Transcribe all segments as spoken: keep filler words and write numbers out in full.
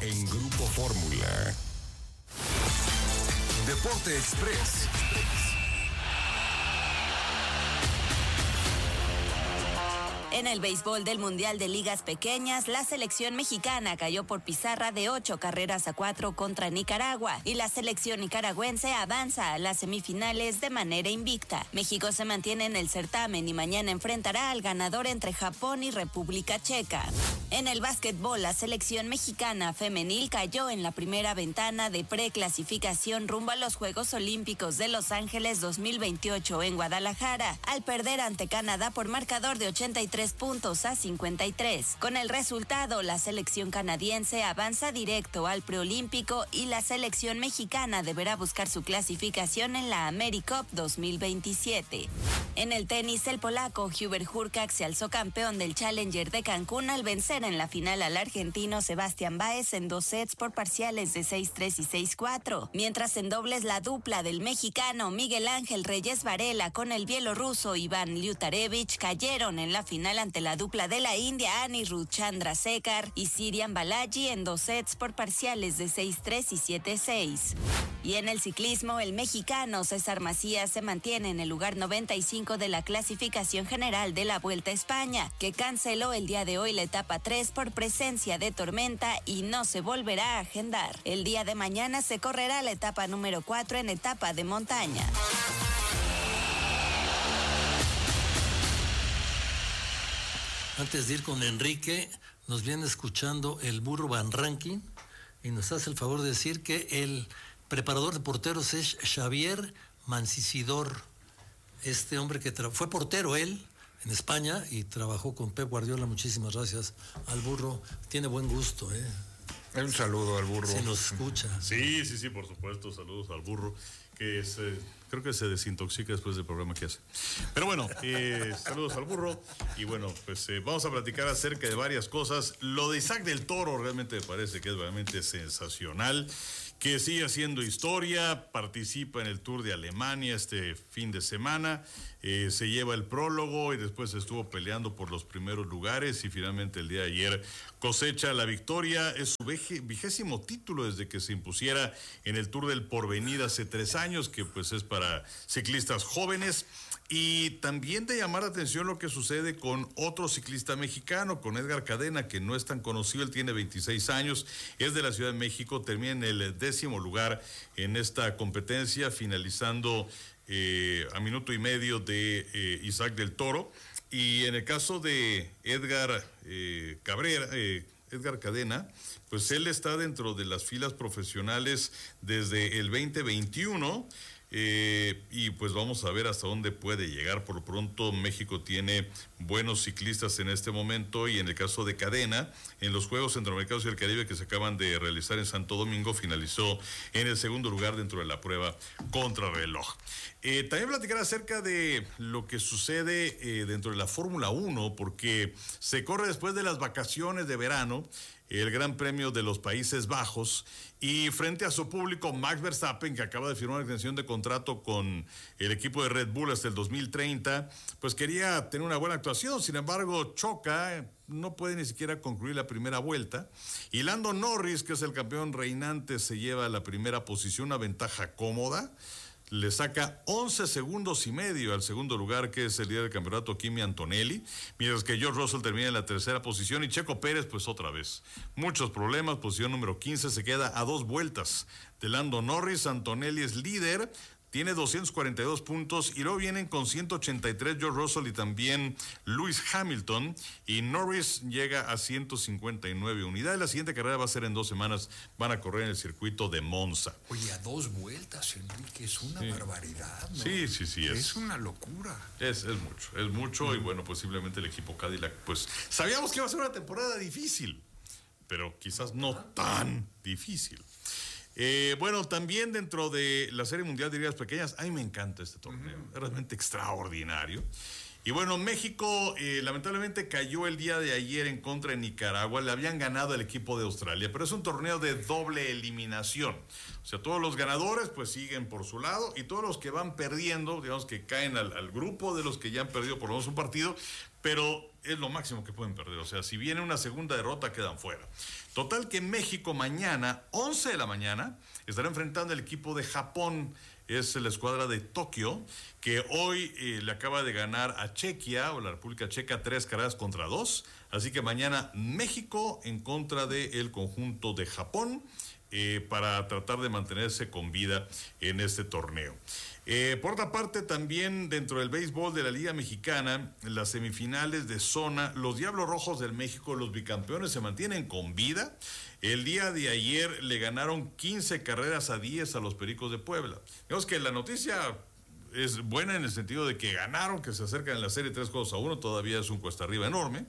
en Grupo Fórmula. Deporte Express. En el béisbol del Mundial de Ligas Pequeñas, la selección mexicana cayó por pizarra de ocho carreras a cuatro contra Nicaragua y la selección nicaragüense avanza a las semifinales de manera invicta. México se mantiene en el certamen y mañana enfrentará al ganador entre Japón y República Checa. En el básquetbol, la selección mexicana femenil cayó en la primera ventana de preclasificación rumbo a los Juegos Olímpicos de Los Ángeles dos mil veintiocho en Guadalajara, al perder ante Canadá por marcador de ochenta y tres puntos a cincuenta y tres. Con el resultado, la selección canadiense avanza directo al preolímpico y la selección mexicana deberá buscar su clasificación en la AmeriCup dos mil veintisiete. En el tenis, el polaco Hubert Hurkacz se alzó campeón del Challenger de Cancún al vencer en la final al argentino Sebastián Báez en dos sets por parciales de seis tres y seis cuatro. Mientras en dobles, la dupla del mexicano Miguel Ángel Reyes Varela con el bielorruso Iván Liutarevich cayeron en la final ante la dupla de la India Anirudh Chandrasekhar y Sirian Balaji en dos sets por parciales de seis tres y siete seis. Y en el ciclismo, el mexicano César Macías se mantiene en el lugar noventa y cinco de la clasificación general de la Vuelta a España, que canceló el día de hoy la etapa tres por presencia de tormenta y no se volverá a agendar. El día de mañana se correrá la etapa número cuatro en etapa de montaña. Antes de ir con Enrique, nos viene escuchando el Burro Van Ranking y nos hace el favor de decir que el preparador de porteros es Xavier Mancisidor. Este hombre que tra- fue portero él en España y trabajó con Pep Guardiola. Muchísimas gracias al Burro. Tiene buen gusto, ¿eh? Un saludo al Burro. Se nos escucha. Sí, sí, sí, por supuesto. Saludos al Burro, que se, creo que se desintoxica después del programa que hace. Pero bueno, eh, saludos al Burro. Y bueno, pues eh, vamos a platicar acerca de varias cosas. Lo de Isaac del Toro realmente me parece que es realmente sensacional, que sigue haciendo historia, participa en el Tour de Alemania este fin de semana, eh, se lleva el prólogo y después estuvo peleando por los primeros lugares y finalmente el día de ayer cosecha la victoria. Es su veje, vigésimo título desde que se impusiera en el Tour del Porvenir hace tres años, que pues es para ciclistas jóvenes. Y también de llamar la atención lo que sucede con otro ciclista mexicano, con Edgar Cadena, que no es tan conocido. Él tiene veintiséis años, es de la Ciudad de México, termina en el décimo lugar en esta competencia, finalizando eh, a minuto y medio de eh, Isaac del Toro. Y en el caso de Edgar eh, Cabrera, eh, Edgar Cadena, pues él está dentro de las filas profesionales desde el veinte veintiuno. Eh, y pues vamos a ver hasta dónde puede llegar. Por lo pronto México tiene buenos ciclistas en este momento, y en el caso de Cadena, en los Juegos Centroamericanos y del Caribe que se acaban de realizar en Santo Domingo, finalizó en el segundo lugar dentro de la prueba contrarreloj. Eh, también platicar acerca de lo que sucede eh, dentro de la Fórmula uno, porque se corre después de las vacaciones de verano el Gran Premio de los Países Bajos, y frente a su público, Max Verstappen, que acaba de firmar una extensión de contrato con el equipo de Red Bull hasta el dos mil treinta, pues quería tener una buena actuación. Sin embargo, choca, no puede ni siquiera concluir la primera vuelta, y Lando Norris, que es el campeón reinante, se lleva la primera posición, una ventaja cómoda. Le saca once segundos y medio al segundo lugar, que es el líder del campeonato, Kimi Antonelli, mientras que George Russell termina en la tercera posición, y Checo Pérez, pues otra vez, muchos problemas, posición número quince, se queda a dos vueltas de Lando Norris. Antonelli es líder, tiene doscientos cuarenta y dos puntos, y luego vienen con ciento ochenta y tres George Russell y también Lewis Hamilton, y Norris llega a ciento cincuenta y nueve unidades. La siguiente carrera va a ser en dos semanas, van a correr en el circuito de Monza. Oye, a dos vueltas, Enrique, es una Sí. barbaridad, ¿no? Sí, sí, sí. Es, es una locura. Es, es mucho, es mucho, mm. Y bueno, posiblemente el equipo Cadillac, pues sabíamos que iba a ser una temporada difícil, pero quizás no tan difícil. Eh, bueno, también dentro de la Serie Mundial de Ligas Pequeñas, a mí me encanta este torneo, uh-huh. Es realmente extraordinario. Y bueno, México eh, lamentablemente cayó el día de ayer en contra de Nicaragua. Le habían ganado al equipo de Australia, pero es un torneo de doble eliminación. O sea, todos los ganadores pues siguen por su lado y todos los que van perdiendo, digamos que caen al, al grupo de los que ya han perdido por lo menos un partido, pero es lo máximo que pueden perder. O sea, si viene una segunda derrota, quedan fuera. Total que México mañana, once de la mañana, estará enfrentando al equipo de Japón. Es la escuadra de Tokio, que hoy eh, le acaba de ganar a Chequia, o la República Checa, tres carreras contra dos. Así que mañana México en contra del conjunto de Japón, eh, para tratar de mantenerse con vida en este torneo. Eh, por otra parte, también dentro del béisbol de la Liga Mexicana, en las semifinales de zona, los Diablos Rojos del México, los bicampeones, se mantienen con vida. El día de ayer le ganaron quince carreras a diez a los Pericos de Puebla. Digamos que la noticia es buena en el sentido de que ganaron, que se acercan en la serie tres juegos a uno, todavía es un cuesta arriba enorme,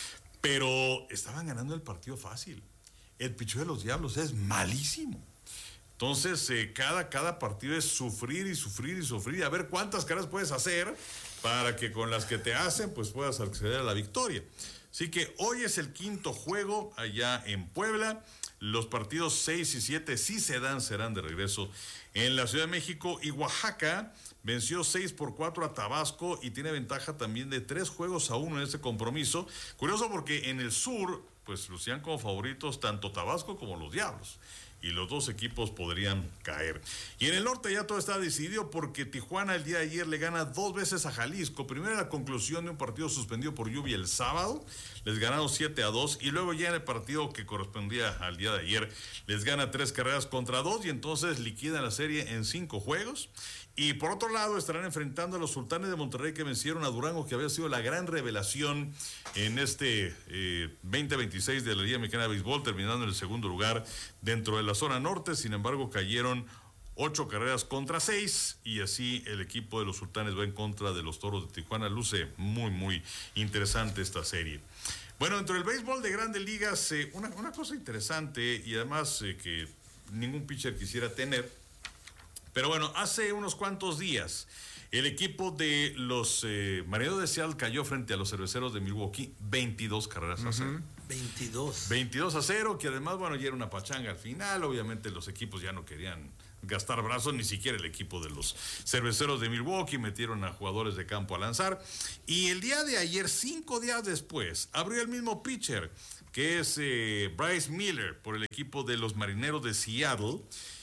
pero estaban ganando el partido fácil. El picheo de los Diablos es malísimo. Entonces, eh, cada, cada partido es sufrir y sufrir y sufrir, y a ver cuántas carreras puedes hacer para que con las que te hacen, pues puedas acceder a la victoria. Así que hoy es el quinto juego allá en Puebla. Los partidos seis y siete, si se dan, serán de regreso en la Ciudad de México. Y Oaxaca venció seis por cuatro a Tabasco y tiene ventaja también de tres juegos a uno en este compromiso. Curioso porque en el sur, pues lucían como favoritos tanto Tabasco como los Diablos. Y los dos equipos podrían caer. Y en el norte ya todo está decidido porque Tijuana el día de ayer le gana dos veces a Jalisco. Primero la conclusión de un partido suspendido por lluvia el sábado. Les ganaron siete a dos. Y luego ya en el partido que correspondía al día de ayer, les gana tres carreras contra dos. Y entonces liquidan la serie en cinco juegos. Y por otro lado estarán enfrentando a los Sultanes de Monterrey, que vencieron a Durango, que había sido la gran revelación en este eh, veinte veintiséis de la Liga Mexicana de Béisbol, terminando en el segundo lugar dentro de la zona norte. Sin embargo, cayeron ocho carreras contra seis, y así el equipo de los Sultanes va en contra de los Toros de Tijuana. Luce muy, muy interesante esta serie. Bueno, dentro del béisbol de Grandes Ligas, eh, una, una cosa interesante, y además eh, que ningún pitcher quisiera tener. Pero bueno, hace unos cuantos días, el equipo de los eh, Marineros de Seattle cayó frente a los Cerveceros de Milwaukee, veintidós carreras a cero. veintidós. veintidós a cero, que además, bueno, ya era una pachanga al final. Obviamente los equipos ya no querían gastar brazos, ni siquiera el equipo de los Cerveceros de Milwaukee, metieron a jugadores de campo a lanzar. Y el día de ayer, cinco días después, abrió el mismo pitcher, que es eh, Bryce Miller, por el equipo de los Marineros de Seattle.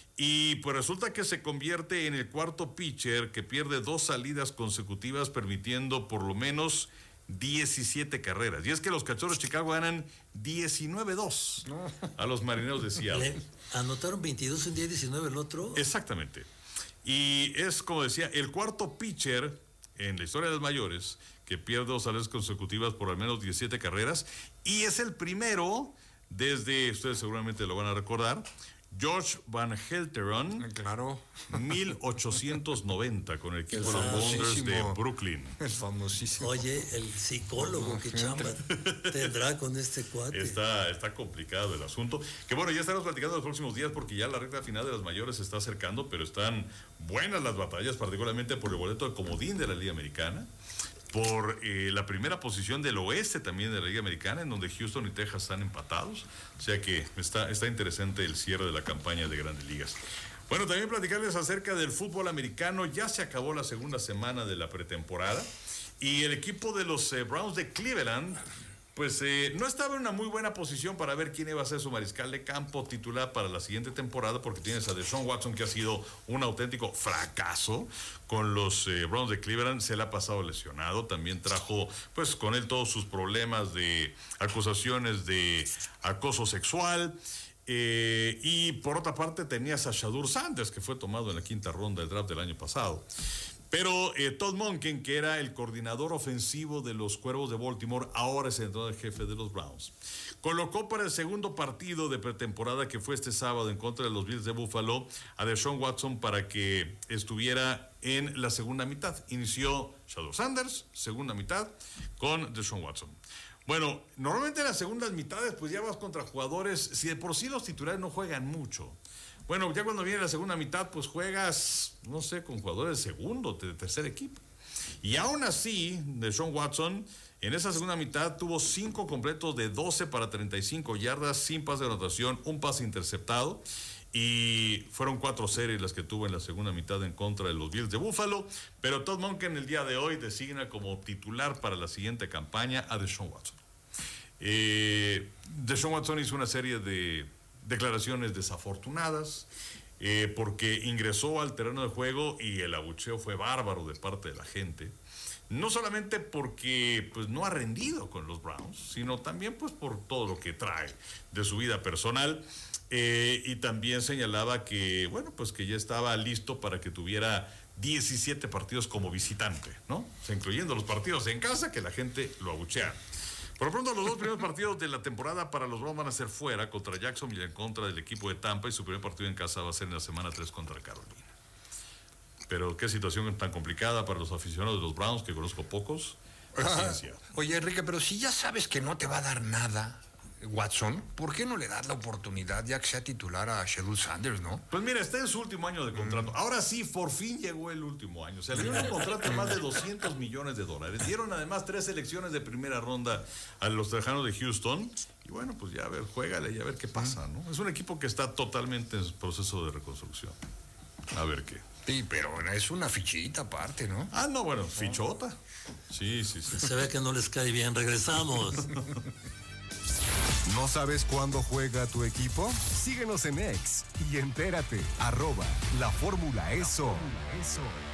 Y pues resulta que se convierte en el cuarto pitcher que pierde dos salidas consecutivas, permitiendo por lo menos diecisiete carreras. Y es que los Cachorros de Chicago ganan diecinueve dos no. a los Marineros de Seattle. ¿Le anotaron veintidós un día y diecinueve el otro? Exactamente. Y es, como decía, el cuarto pitcher en la historia de los mayores que pierde dos salidas consecutivas por al menos diecisiete carreras. Y es el primero desde, ustedes seguramente lo van a recordar, George Van Helteron, claro, mil ochocientos noventa, con el equipo de los Bounders de Brooklyn. Es famosísimo. Oye, el psicólogo que chamba tendrá con este cuate. Está, está complicado el asunto. Que bueno, ya estaremos platicando los próximos días porque ya la recta final de las mayores se está acercando, pero están buenas las batallas, particularmente por el boleto de comodín de la Liga Americana, por eh, la primera posición del oeste también de la Liga Americana, en donde Houston y Texas están empatados. O sea que está, está interesante el cierre de la campaña de Grandes Ligas. Bueno, también platicarles acerca del fútbol americano. Ya se acabó la segunda semana de la pretemporada y el equipo de los eh, Browns de Cleveland pues eh, no estaba en una muy buena posición para ver quién iba a ser su mariscal de campo titular para la siguiente temporada, porque tienes a Deshaun Watson, que ha sido un auténtico fracaso con los eh, Browns de Cleveland. Se le ha pasado lesionado, también trajo pues con él todos sus problemas de acusaciones de acoso sexual. Eh, y por otra parte tenías a Shadur Sanders, que fue tomado en la quinta ronda del draft del año pasado. Pero eh, Todd Monken, que era el coordinador ofensivo de los Cuervos de Baltimore, ahora es el entrenador jefe de los Browns. Colocó para el segundo partido de pretemporada, que fue este sábado en contra de los Bills de Buffalo, a Deshaun Watson para que estuviera en la segunda mitad. Inició Shadur Sanders, segunda mitad, con Deshaun Watson. Bueno, normalmente en las segundas mitades pues ya vas contra jugadores, si de por sí los titulares no juegan mucho. Bueno, ya cuando viene la segunda mitad, pues juegas, no sé, con jugadores de segundo, de tercer equipo. Y aún así, Deshaun Watson en esa segunda mitad tuvo cinco completos de doce para treinta y cinco yardas, sin pase de anotación, un pase interceptado. Y fueron cuatro series las que tuvo en la segunda mitad en contra de los Bills de Buffalo. Pero Todd Monken el día de hoy designa como titular para la siguiente campaña a Deshaun Watson. Eh, Deshaun Watson hizo una serie de declaraciones desafortunadas eh, porque ingresó al terreno de juego y el abucheo fue bárbaro de parte de la gente. No solamente porque pues, no ha rendido con los Browns, sino también pues, por todo lo que trae de su vida personal. Eh, y también señalaba que, bueno, pues que ya estaba listo para que tuviera diecisiete partidos como visitante, ¿no? O sea, incluyendo los partidos en casa, que la gente lo abuchea. Por lo pronto, los dos primeros partidos de la temporada para los Browns van a ser fuera, contra Jacksonville y en contra del equipo de Tampa, y su primer partido en casa va a ser en la semana tres contra Carolina. Pero qué situación tan complicada para los aficionados de los Browns, que conozco pocos. Paciencia. Ah, oye, Enrique, pero si ya sabes que no te va a dar nada Watson, ¿por qué no le das la oportunidad ya que sea titular a Shedeur Sanders, no? Pues mira, está en su último año de contrato. Mm. Ahora sí, por fin llegó el último año. O sea, le dieron un contrato de más de doscientos millones de dólares. Dieron además tres selecciones de primera ronda a los Tejanos de Houston. Y bueno, pues ya a ver, juégale y a ver qué pasa, ¿no? Es un equipo que está totalmente en proceso de reconstrucción. A ver qué. Sí, pero es una fichita aparte, ¿no? Ah, no, bueno, fichota. Sí, sí, sí. Se ve que no les cae bien. Regresamos. ¿No sabes cuándo juega tu equipo? Síguenos en X y entérate. Arroba la Fórmula Eso. Eso.